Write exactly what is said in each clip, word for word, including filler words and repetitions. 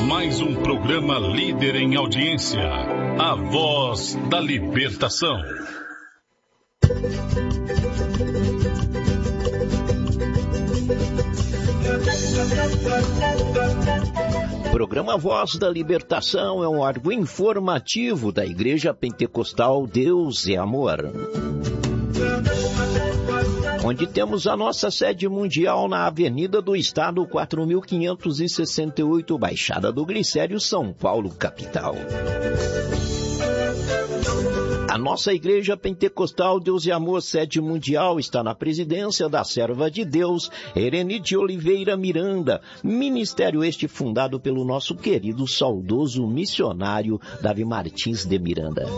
Mais um programa líder em audiência. A Voz da Libertação. Programa Voz da Libertação é um órgão informativo da Igreja Pentecostal Deus é Amor, onde temos a nossa sede mundial na Avenida do Estado quatro mil quinhentos e sessenta e oito, Baixada do Glicério, São Paulo, capital. A nossa Igreja Pentecostal Deus e Amor, sede mundial, está na presidência da serva de Deus, Irene de Oliveira Miranda, ministério este fundado pelo nosso querido saudoso missionário Davi Martins de Miranda.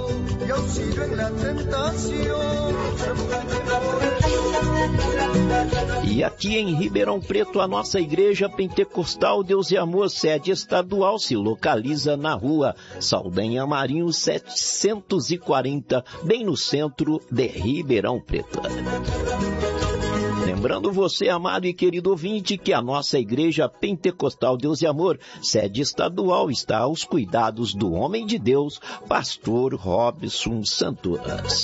E aqui em Ribeirão Preto, a nossa Igreja Pentecostal Deus e Amor, sede estadual, se localiza na rua Saldanha Marinho setecentos e quarenta, bem no centro de Ribeirão Preto. Lembrando você, amado e querido ouvinte, que a nossa Igreja Pentecostal Deus e Amor, sede estadual, está aos cuidados do homem de Deus, pastor Robson Santos.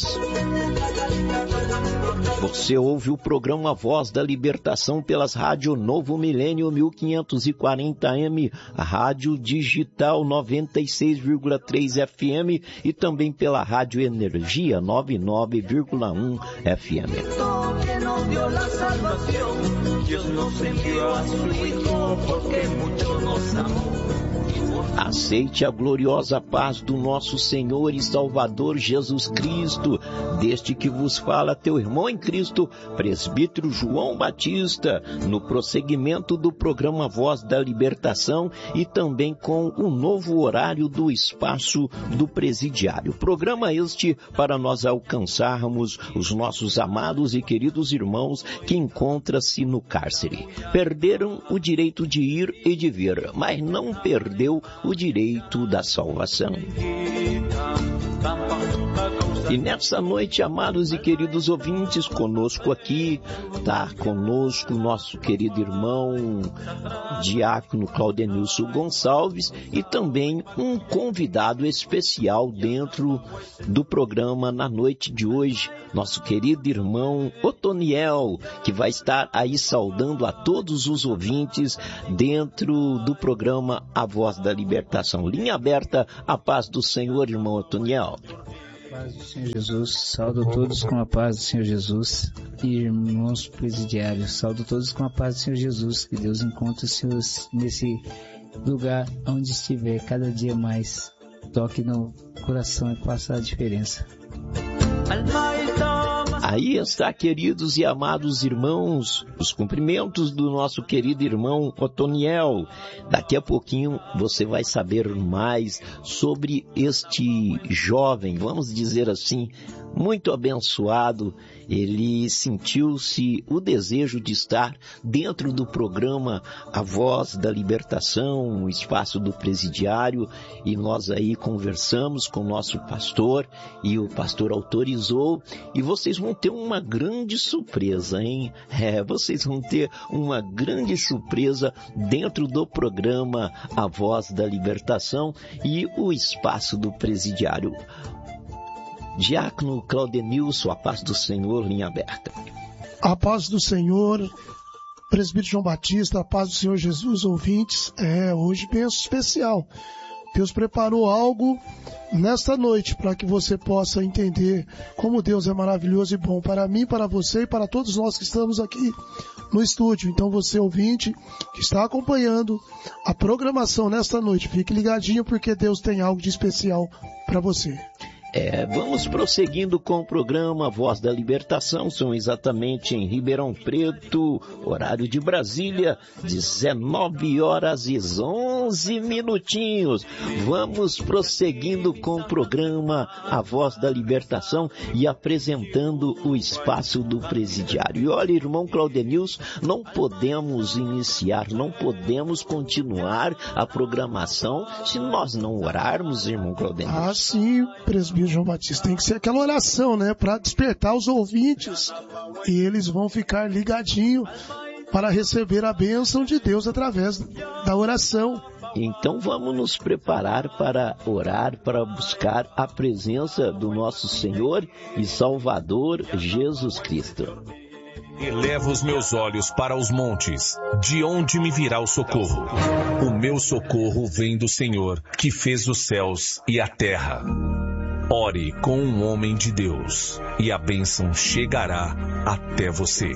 Você ouve o programa Voz da Libertação pelas rádios Novo Milênio mil quinhentos e quarenta A M, a Rádio Digital noventa e seis vírgula três F M e também pela Rádio Energia noventa e nove vírgula um F M. Aceite a gloriosa paz do nosso Senhor e Salvador Jesus Cristo, deste que vos fala teu irmão em Cristo, presbítero João Batista, no prosseguimento do programa Voz da Libertação e também com o novo horário do espaço do presidiário. Programa este para nós alcançarmos os nossos amados e queridos irmãos que encontram-se no cárcere. Perderam o direito de ir e de vir, mas não perdeu o direito da salvação. E nessa noite, amados e queridos ouvintes, conosco aqui, está conosco o nosso querido irmão diácono Claudenilson Gonçalves e também um convidado especial dentro do programa na noite de hoje, nosso querido irmão Otoniel, que vai estar aí saudando a todos os ouvintes dentro do programa A Voz da Libertação. Linha aberta, a paz do Senhor, irmão Otoniel. Paz do Senhor Jesus, saúdo todos com a paz do Senhor Jesus, e irmãos presidiários, saúdo todos com a paz do Senhor Jesus, que Deus encontre os seus nesse lugar onde estiver, cada dia mais, toque no coração e faça a diferença. Aí está, queridos e amados irmãos, os cumprimentos do nosso querido irmão Otoniel. Daqui a pouquinho você vai saber mais sobre este jovem, vamos dizer assim, muito abençoado. Ele sentiu-se o desejo de estar dentro do programa A Voz da Libertação, o espaço do presidiário, e nós aí conversamos com o nosso pastor, e o pastor autorizou, e vocês vão ter uma grande surpresa, hein? É, vocês vão ter uma grande surpresa dentro do programa A Voz da Libertação e o espaço do presidiário. Diácono Claudenilson, a paz do Senhor, linha aberta. A paz do Senhor, presbítero João Batista, a paz do Senhor Jesus, ouvintes. É, hoje penso especial. Deus preparou algo nesta noite para que você possa entender como Deus é maravilhoso e bom para mim, para você e para todos nós que estamos aqui no estúdio. Então você, ouvinte, que está acompanhando a programação nesta noite, fique ligadinho porque Deus tem algo de especial para você. É, vamos prosseguindo com o programa Voz da Libertação. São exatamente em Ribeirão Preto, horário de Brasília, dezenove horas e onze minutinhos. Vamos prosseguindo com o programa A Voz da Libertação e apresentando o espaço do presidiário. E olha, irmão Claudenilson, não podemos iniciar, não podemos continuar a programação se nós não orarmos, irmão Claudenilson. Ah, sim, presbítero João Batista, tem que ser aquela oração, né, para despertar os ouvintes e eles vão ficar ligadinhos para receber a bênção de Deus através da oração. Então vamos nos preparar para orar, para buscar a presença do nosso Senhor e Salvador Jesus Cristo. Elevo os meus olhos para os montes, de onde me virá o socorro? O meu socorro vem do Senhor, que fez os céus e a terra. Ore com um homem de Deus, e a bênção chegará até você.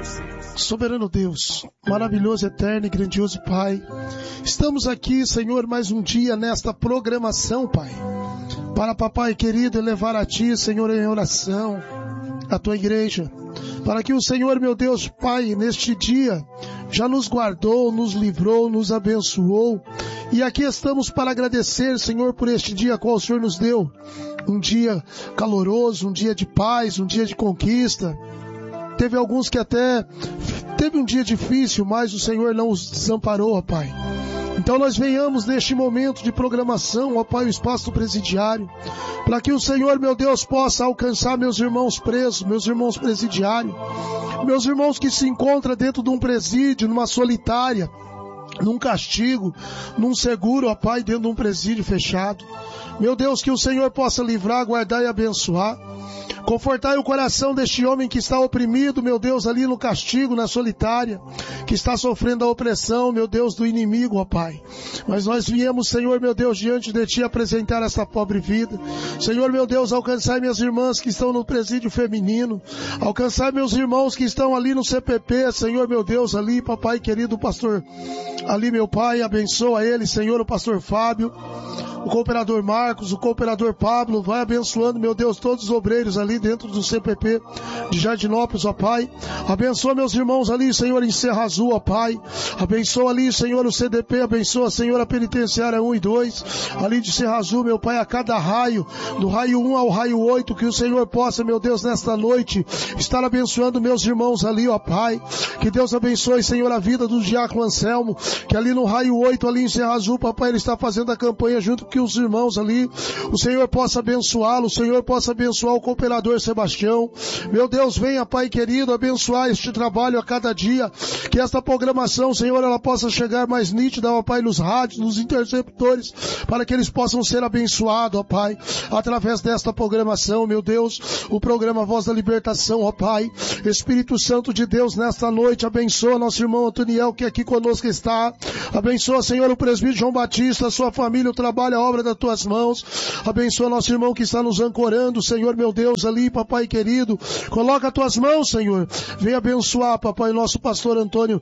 Soberano Deus, maravilhoso, eterno e grandioso Pai, estamos aqui, Senhor, mais um dia nesta programação, Pai, para, papai querido, elevar a Ti, Senhor, em oração, a Tua igreja, para que o Senhor, meu Deus, Pai, neste dia, já nos guardou, nos livrou, nos abençoou, e aqui estamos para agradecer, Senhor, por este dia qual o Senhor nos deu, um dia caloroso, um dia de paz, um dia de conquista. Teve alguns que até teve um dia difícil, mas o Senhor não os desamparou, ó Pai. Então nós venhamos neste momento de programação, ó Pai, o espaço presidiário, para que o Senhor, meu Deus, possa alcançar meus irmãos presos, meus irmãos presidiários, meus irmãos que se encontram dentro de um presídio, numa solitária, num castigo, num seguro, ó Pai, dentro de um presídio fechado. Meu Deus, que o Senhor possa livrar, guardar e abençoar. Confortai o coração deste homem que está oprimido, meu Deus, ali no castigo, na solitária, que está sofrendo a opressão, meu Deus, do inimigo, ó Pai. Mas nós viemos, Senhor, meu Deus, diante de Ti apresentar essa pobre vida. Senhor, meu Deus, alcançai minhas irmãs que estão no presídio feminino, alcançai meus irmãos que estão ali no C P P, Senhor, meu Deus, ali, papai querido, o pastor, ali, meu Pai, abençoa ele, Senhor, o pastor Fábio, o cooperador Marcos, o cooperador Pablo, vai abençoando, meu Deus, todos os obreiros ali dentro do C P P de Jardinópolis, ó Pai. Abençoa meus irmãos ali, Senhor, em Serra Azul, ó Pai. Abençoa ali, Senhor, o C D P, abençoa, Senhor, a penitenciária um e dois, ali de Serra Azul, meu Pai, a cada raio, do raio um ao raio oito, que o Senhor possa, meu Deus, nesta noite, estar abençoando meus irmãos ali, ó Pai. Que Deus abençoe, Senhor, a vida do diácono Anselmo, que ali no raio oito, ali em Serra Azul, papai, ele está fazendo a campanha junto com os irmãos ali. O Senhor possa abençoá-lo, o Senhor possa abençoar o cooperador Sebastião. Meu Deus, venha, Pai querido, abençoar este trabalho a cada dia, que esta programação, Senhor, ela possa chegar mais nítida, ó Pai, nos rádios, nos interceptores, para que eles possam ser abençoados, ó Pai, através desta programação, meu Deus, o programa Voz da Libertação, ó Pai. Espírito Santo de Deus, nesta noite, abençoa nosso irmão Antoniel, que aqui conosco está. Abençoa, Senhor, o presbítero João Batista, a sua família, o trabalho, a obra das tuas mãos. Abençoa nosso irmão que está nos ancorando, Senhor, meu Deus, ali, papai querido. Coloca as tuas mãos, Senhor. Vem abençoar, papai, nosso pastor Antônio,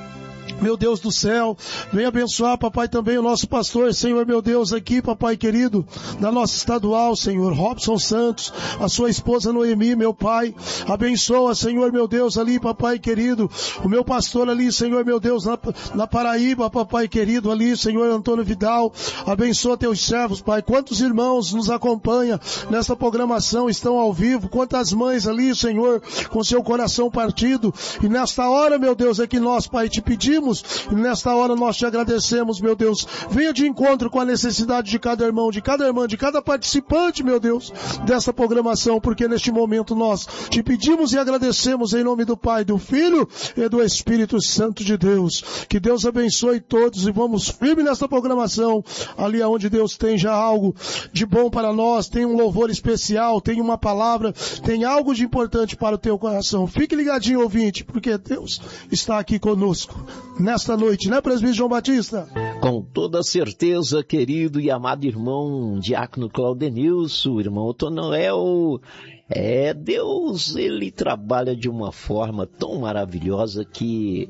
meu Deus do céu, vem abençoar, papai, também o nosso pastor, Senhor, meu Deus, aqui, papai querido, da nossa estadual, Senhor, Robson Santos, a sua esposa Noemi, meu pai, abençoa, Senhor, meu Deus, ali, papai querido, o meu pastor ali, Senhor, meu Deus, na, na Paraíba, papai querido, ali, Senhor, Antônio Vidal, abençoa teus servos, pai, quantos irmãos nos acompanham nesta programação, estão ao vivo, quantas mães ali, Senhor, com seu coração partido, e nesta hora, meu Deus, é que nós, pai, te pedimos, e nesta hora nós te agradecemos, meu Deus. Venha de encontro com a necessidade de cada irmão, de cada irmã, de cada participante, meu Deus, desta programação, porque neste momento nós te pedimos e agradecemos em nome do Pai, do Filho e do Espírito Santo de Deus. Que Deus abençoe todos e vamos firme nesta programação, ali onde Deus tem já algo de bom para nós, tem um louvor especial, tem uma palavra, tem algo de importante para o teu coração. Fique ligadinho, ouvinte, porque Deus está aqui conosco nesta noite, né, presbítero João Batista? Com toda certeza, querido e amado irmão Diácono Claudenilson, irmão Otoniel, é, Deus, ele trabalha de uma forma tão maravilhosa que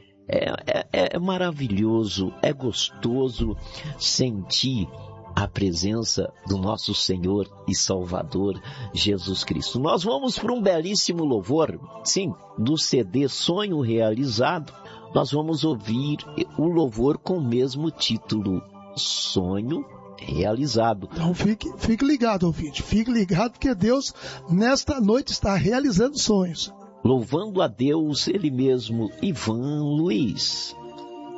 é, é, é maravilhoso, é gostoso sentir a presença do nosso Senhor e Salvador Jesus Cristo. Nós vamos para um belíssimo louvor, sim, do C D Sonho Realizado. Nós vamos ouvir o louvor com o mesmo título, Sonho Realizado. Então fique, fique ligado, ouvinte, fique ligado, porque Deus nesta noite está realizando sonhos. Louvando a Deus, Ele mesmo, Ivan Luiz.